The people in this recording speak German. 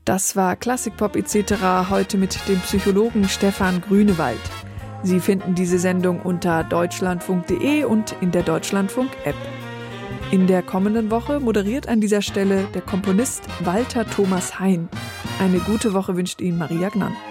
Das war Klassikpop etc. heute mit dem Psychologen Stefan Grünewald. Sie finden diese Sendung unter deutschlandfunk.de und in der Deutschlandfunk-App. In der kommenden Woche moderiert an dieser Stelle der Komponist Walter Thomas Hein. Eine gute Woche wünscht Ihnen Maria Gnann.